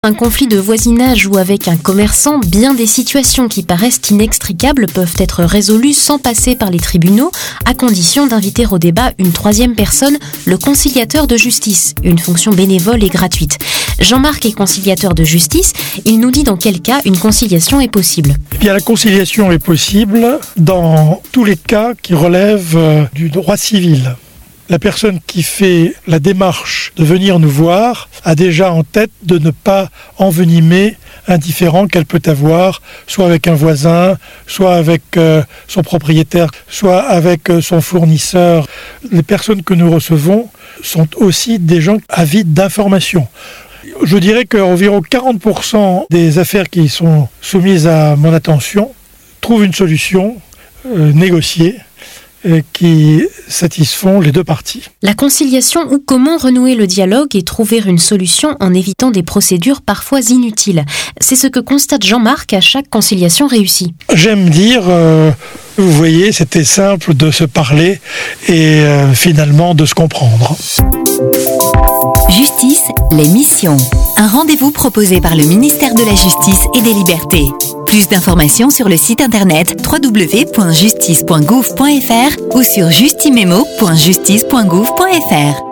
Un conflit de voisinage ou avec un commerçant, bien des situations qui paraissent inextricables peuvent être résolues sans passer par les tribunaux, à condition d'inviter au débat une troisième personne, le conciliateur de justice, une fonction bénévole et gratuite. Jean-Marc est conciliateur de justice, il nous dit dans quel cas une conciliation est possible. Eh bien, la conciliation est possible dans tous les cas qui relèvent du droit civil. La personne qui fait la démarche de venir nous voir a déjà en tête de ne pas envenimer un différend qu'elle peut avoir, soit avec un voisin, soit avec son propriétaire, soit avec son fournisseur. Les personnes que nous recevons sont aussi des gens avides d'informations. Je dirais qu'environ 40% des affaires qui sont soumises à mon attention trouvent une solution négociée qui satisfont les deux parties. La conciliation ou comment renouer le dialogue et trouver une solution en évitant des procédures parfois inutiles. C'est ce que constate Jean-Marc à chaque conciliation réussie. J'aime dire, vous voyez, c'était simple de se parler et finalement de se comprendre. Justice, les missions. Un rendez-vous proposé par le ministère de la Justice et des Libertés. Plus d'informations sur le site internet www.justice.gouv.fr ou sur justimemo.justice.gouv.fr.